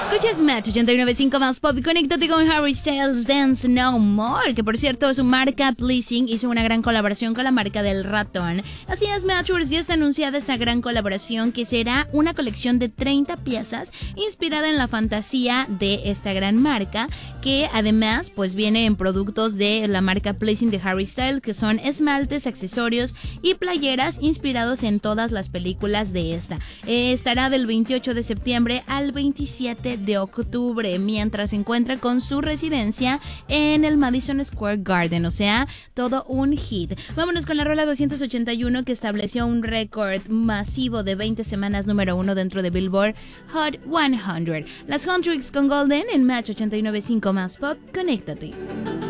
Escuchas Match 89.5 más pop. Conéctate con Harry Styles, Dance No More, que por cierto su marca Pleasing hizo una gran colaboración con la marca del ratón. Así es, Matchworks, ya está anunciada esta gran colaboración, que será una colección de 30 piezas inspirada en la fantasía de esta gran marca, que además pues viene en productos de la marca Pleasing de Harry Styles, que son esmaltes, accesorios y playeras inspirados en todas las películas de esta. Estará del 28 de septiembre al 27 de octubre, mientras se encuentra con su residencia en el Madison Square Garden, o sea, todo un hit. Vámonos con la rola 281, que estableció un récord masivo de 20 semanas número 1 dentro de Billboard Hot 100. Las Huntrix con Golden en Match 89.5 más pop. Conéctate.